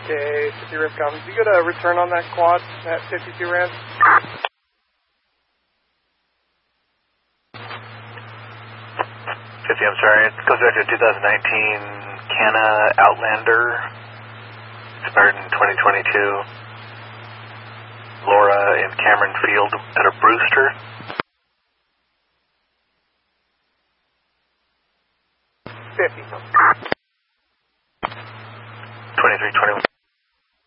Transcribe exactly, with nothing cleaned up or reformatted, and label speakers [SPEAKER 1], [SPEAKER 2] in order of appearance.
[SPEAKER 1] Okay, fifty Rams copies. You get a return on that quad at fifty-two Rams?
[SPEAKER 2] fifty, I'm sorry. It goes back to two thousand nineteen Canna Outlander. Expired in twenty twenty-two. Laura and Cameron Field at a Brewster.
[SPEAKER 1] fifty.
[SPEAKER 2] twenty-three twenty-one.